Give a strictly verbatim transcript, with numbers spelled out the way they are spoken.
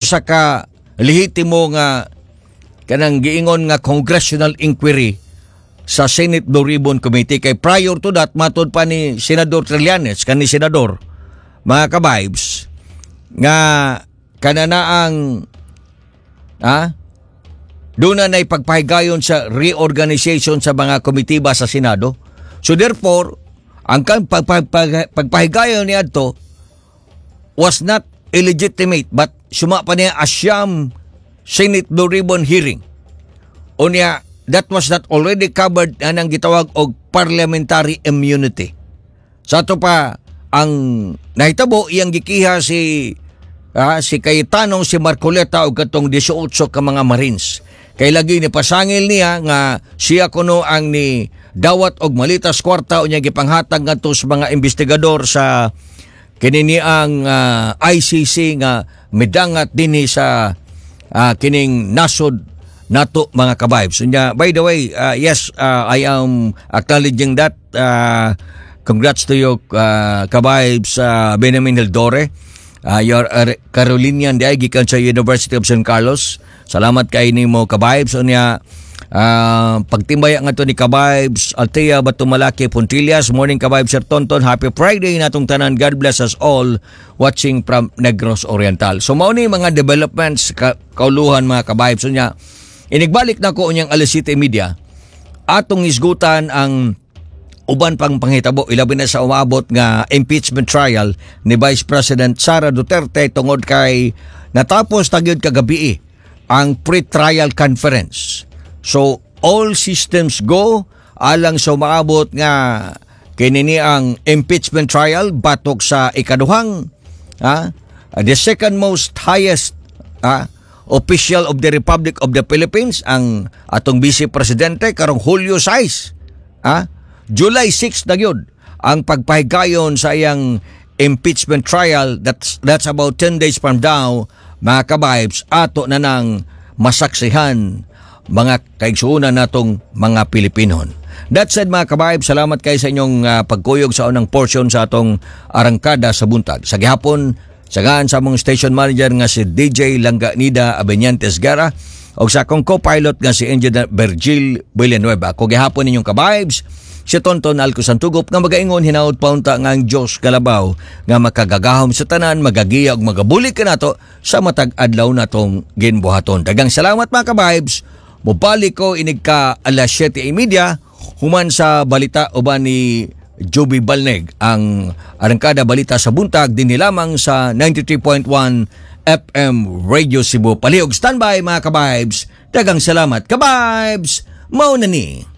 usa ka lehitimo nga kanang giingon nga congressional inquiry sa Senate Blue Ribbon Committee. Kay prior to that, matod pa ni Senador Trillanes, kani Senador, mga ka-vibes, nga kananaang ah, doon na na'y pagpahigayon sa reorganization sa mga komitiba sa Senado. So therefore, ang pagpahigayon niya to was not illegitimate, but suma pa niya asyam Senate Blue Ribbon hearing. O niya, that was not already covered anang gitawag og parliamentary immunity. Sa ito pa, ang nahitabo, iyang gikiha si ah, si Cayetano, si Marcoleta o katong eighteen ka mga Marines. Kay lagi ni pasangil niya nga siya kuno ang ni dawat og malitas kwarta o niya gipanghatag ngadto sa mga investigador sa kinini ang uh, I C C nga midangat dinhi sa uh, kining nasod nato mga ka-vibes. So, niya, by the way, uh, yes, uh, I am acknowledging that. Uh, congrats to you, uh, ka-vibes, uh, Benjamin Hildore. Uh, you're a Carolinian di ay gikan sa University of San Carlos. Salamat kay nimo ka-vibes. O niya, uh, pagtimbaya nga to ni ka-vibes Altea Batumalaki Puntillas. Morning ka-vibes Sir Tonton. Happy Friday natong tanan. God bless us all watching from Negros Oriental. So mao ni mga developments ka kauluhan mga ka-vibes. So niya, inigbalik na ko unyang alas siyete media atong isgutan ang uban pang panghitabo, ilabi na sa umabot nga impeachment trial ni Vice President Sara Duterte tungod kay natapos tagyod kagabi ang pre-trial conference. So all systems go alang sa umabot nga kinini ang impeachment trial batok sa ikaduhang ha, the second most highest ha, official of the Republic of the Philippines, ang atong Vice Presidente karong Hulyo sais. Ha? July sixth na yun ang pagpahigayon sa iyang impeachment trial. That's, that's about ten days from now, mga ka-vibes, ato na nang masaksihan mga kaigsuunan natong mga Pilipinon. That said mga ka-vibes, salamat kayo sa inyong uh, pagkuyog sa unang portion sa atong arangkada sa buntag. Sa gihapon, sagaan sa mong station manager nga si D J Langanida Abeñantes Gara o sa akong co-pilot nga si Engineer Virgil Villanueva. Kung gihapon ninyong ka-vibes, si Tonton Alco Santugop nga magaingon hinaut paunta nga ang Diyos kalabaw nga makagagahom sa tanan, magagiya ug magabulik ka nato sa matag adlaw natong ginbuhaton. Dagang salamat mga ka-vibes. Mubalik ko inig ka alas siyete media human sa balita uban ni Joby Balneg ang arangkada balita sa buntag din lamang sa ninety-three point one F M Radio Cebu. Paliog standby mga ka-vibes. Dagang salamat ka-vibes. Mao na ni.